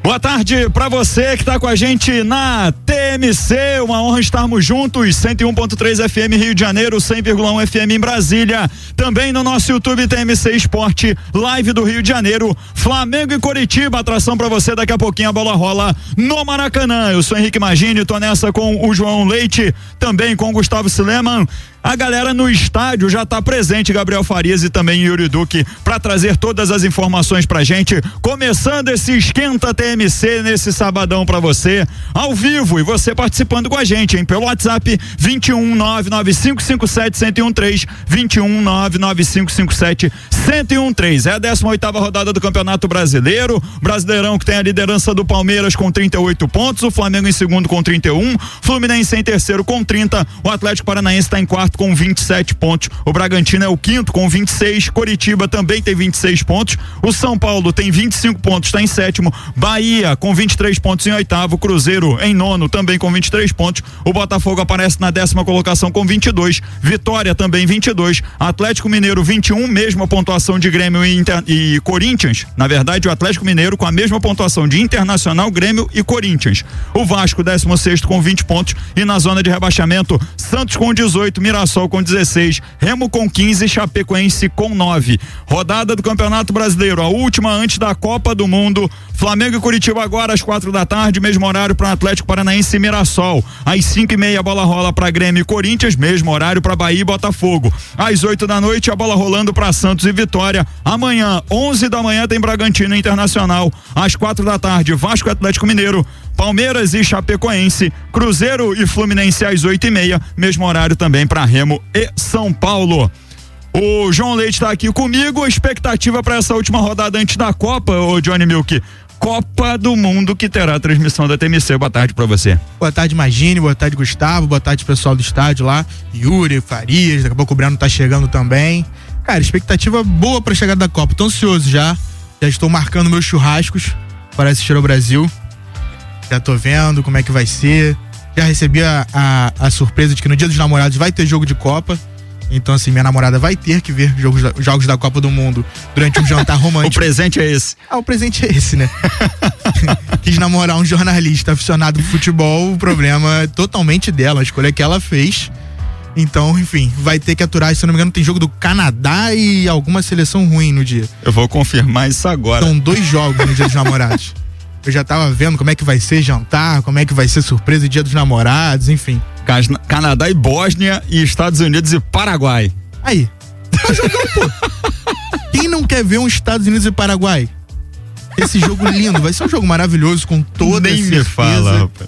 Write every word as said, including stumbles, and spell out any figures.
Boa tarde pra você que tá com a gente na T M C, uma honra estarmos juntos, cento e um ponto três F M Rio de Janeiro, cem vírgula um F M em Brasília, também no nosso YouTube T M C Esporte, live do Rio de Janeiro, Flamengo e Coritiba, atração pra você, daqui a pouquinho a bola rola no Maracanã. Eu sou Henrique Magini, tô nessa com o João Leite, também com o Gustavo Sileman. A galera no estádio já tá presente, Gabriel Farias e também Yuri Duque, para trazer todas as informações pra gente, começando esse Esquenta T M C nesse sabadão pra você, ao vivo, e você participando com a gente, hein, pelo WhatsApp vinte e um, nove nove cinco cinco sete, um zero um três, vinte e um, nove nove cinco cinco sete, um zero um três. É a décima oitava rodada do Campeonato Brasileiro, Brasileirão que tem a liderança do Palmeiras com trinta e oito pontos, o Flamengo em segundo com trinta e um, Fluminense em terceiro com trinta, o Atlético Paranaense está em quarto com vinte e sete pontos, o Bragantino é o quinto com vinte e seis, Coritiba também tem vinte e seis pontos, o São Paulo tem vinte e cinco pontos, está em sétimo, Bahia com vinte e três pontos em oitavo, Cruzeiro em nono também com vinte e três pontos, o Botafogo aparece na décima colocação com vinte e dois, Vitória também vinte e dois, Atlético Mineiro vinte e um, mesma pontuação de Grêmio e, Inter, e Corinthians, na verdade o Atlético Mineiro com a mesma pontuação de Internacional, Grêmio e Corinthians, o Vasco décimo sexto com vinte pontos e na zona de rebaixamento Santos com dezoito, Mirassol com dezesseis, Remo com quinze, Chapecoense com nove. Rodada do Campeonato Brasileiro, a última antes da Copa do Mundo. Flamengo e Coritiba agora às quatro da tarde, mesmo horário para Atlético Paranaense e Mirassol. Às cinco e meia a bola rola para Grêmio e Corinthians, mesmo horário para Bahia e Botafogo. Às oito da noite a bola rolando para Santos e Vitória. Amanhã, onze da manhã tem Bragantino e Internacional. Às quatro da tarde, Vasco e Atlético Mineiro. Palmeiras e Chapecoense, Cruzeiro e Fluminense às oito e meia, mesmo horário também para Remo e São Paulo. O João Leite está aqui comigo, a expectativa para essa última rodada antes da Copa, ô Johnny Milk, Copa do Mundo, que terá a transmissão da T M C. Boa tarde para você. Boa tarde, Magine, boa tarde, Gustavo, boa tarde, pessoal do estádio lá, Yuri, Farias, daqui a pouco o Breno tá chegando também. Cara, expectativa boa pra chegada da Copa, tô ansioso já, já estou marcando meus churrascos para assistir ao Brasil. Já tô vendo como é que vai ser. Já recebi a, a, a surpresa de que no Dia dos Namorados vai ter jogo de Copa. Então, assim, minha namorada vai ter que ver jogos da, jogos da Copa do Mundo durante um jantar romântico. O presente é esse. Ah, o presente é esse, né? Quis namorar um jornalista aficionado por futebol, o problema é totalmente dela, a escolha que ela fez. Então, enfim, vai ter que aturar. Se eu não me engano, tem jogo do Canadá e alguma seleção ruim no dia. Eu vou confirmar isso agora. São dois jogos no Dia dos Namorados. Eu já tava vendo como é que vai ser jantar, como é que vai ser surpresa e Dia dos Namorados, enfim. Canadá e Bósnia e Estados Unidos e Paraguai. Aí. Tá jogando, pô. Quem não quer ver um Estados Unidos e Paraguai? Esse jogo lindo, vai ser um jogo maravilhoso com toda Nem certeza. me fala, rapaz.